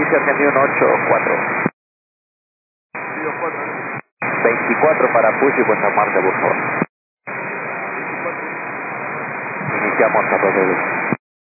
Taxi Argentino 84. 24 para push y puesta en marcha, por favor. Iniciamos a 2 de